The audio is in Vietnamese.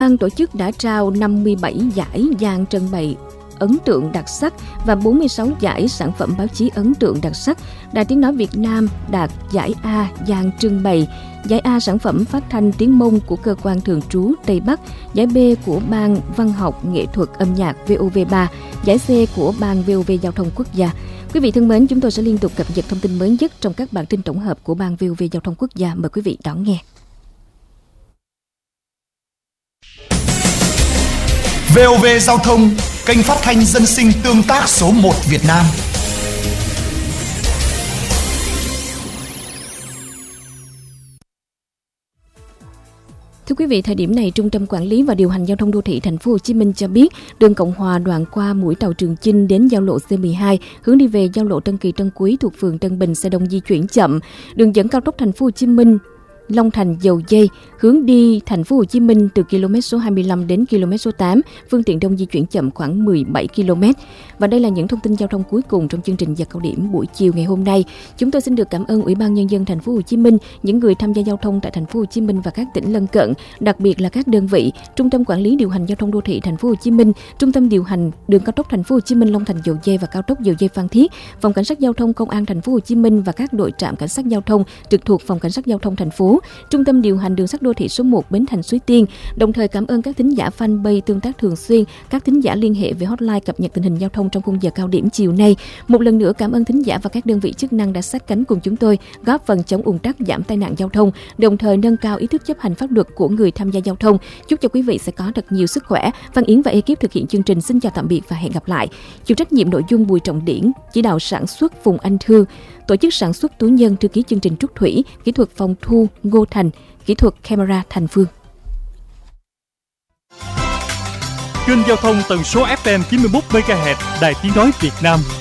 Ban tổ chức đã trao 57 giải dàn trưng bày ấn tượng đặc sắc và 46 giải sản phẩm báo chí ấn tượng đặc sắc. Đài Tiếng nói Việt Nam đạt giải A dàn trưng bày, giải A sản phẩm phát thanh tiếng Mông của cơ quan thường trú Tây Bắc, giải B của Ban Văn học Nghệ thuật âm nhạc VOV3, giải C của Ban VOV Giao thông Quốc gia. Quý vị thân mến, chúng tôi sẽ liên tục cập nhật thông tin mới nhất trong các bản tin tổng hợp của Ban VOV Giao thông Quốc gia. Mời quý vị đón nghe. VOV Giao thông, kênh phát thanh dân sinh tương tác số 1 Việt Nam. Thưa quý vị, thời điểm này, Trung tâm Quản lý và Điều hành Giao thông Đô thị Thành phố Hồ Chí Minh cho biết đường Cộng Hòa đoạn qua mũi Tàu Trường Chinh đến giao lộ C12 hướng đi về giao lộ Tân Kỳ Tân Quý thuộc phường Tân Bình xe đông di chuyển chậm. Đường dẫn cao tốc Thành phố Hồ Chí Minh Long Thành Dầu Dây hướng đi Thành phố Hồ Chí Minh từ km số 25 đến km số 8, phương tiện đông di chuyển chậm khoảng 17 km. Và đây là những thông tin giao thông cuối cùng trong chương trình Giờ cao điểm buổi chiều ngày hôm nay. Chúng tôi xin được cảm ơn Ủy ban Nhân dân Thành phố Hồ Chí Minh, những người tham gia giao thông tại Thành phố Hồ Chí Minh và các tỉnh lân cận, đặc biệt là các đơn vị Trung tâm Quản lý Điều hành Giao thông Đô thị Thành phố Hồ Chí Minh, Trung tâm Điều hành Đường cao tốc Thành phố Hồ Chí Minh Long Thành Dầu Dây và cao tốc Dầu Dây Phan Thiết, Phòng Cảnh sát Giao thông Công an Thành phố Hồ Chí Minh và các đội trạm cảnh sát giao thông trực thuộc Phòng Cảnh sát Giao thông thành phố, Trung tâm Điều hành Đường sắt đô thị số 1 Bến Thành Suối Tiên. Đồng thời cảm ơn các thính giả fanpage tương tác thường xuyên, các thính giả liên hệ về hotline cập nhật tình hình giao thông trong khung giờ cao điểm chiều nay. Một lần nữa cảm ơn thính giả và các đơn vị chức năng đã sát cánh cùng chúng tôi, góp phần chống ùn tắc, giảm tai nạn giao thông, đồng thời nâng cao ý thức chấp hành pháp luật của người tham gia giao thông. Chúc cho quý vị sẽ có thật nhiều sức khỏe. Văn Yến và ekip thực hiện chương trình xin chào tạm biệt và hẹn gặp lại. Chịu trách nhiệm nội dung Bùi Trọng Điển, chỉ đạo sản xuất Phùng Anh Thư, tổ chức sản xuất Tú Nhân, thư ký chương trình Trúc Thủy, kỹ thuật phòng thu Ngô Thành, kỹ thuật camera Thành Phương. Kênh giao thông tần số FM 91 MHz, Đài Tiếng nói Việt Nam.